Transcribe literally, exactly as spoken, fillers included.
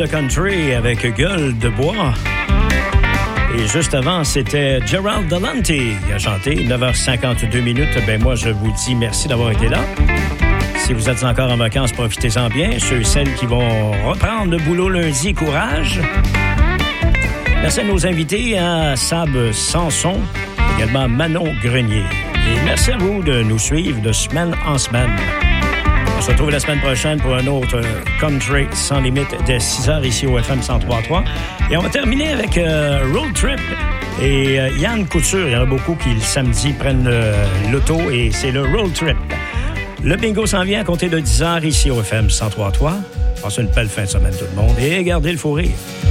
de country avec Gueule de bois. Et juste avant, c'était Gerald Delante qui a chanté. neuf heures cinquante-deux minutes. Ben moi, je vous dis merci d'avoir été là. Si vous êtes encore en vacances, profitez-en bien. Ceux et celles qui vont reprendre le boulot lundi, courage. Merci à nos invités, à Sab Sanson, également Manon Grenier. Et merci à vous de nous suivre de semaine en semaine. On se retrouve la semaine prochaine pour un autre Country sans limite dès six heures ici au F M cent trois point trois. Et on va terminer avec euh, Road Trip et euh, Yann Couture. Il y en a beaucoup qui, le samedi, prennent euh, l'auto et c'est le Road Trip. Le bingo s'en vient à compter de dix heures ici au F M cent trois point trois. Passez une belle fin de semaine tout le monde et gardez le fou rire.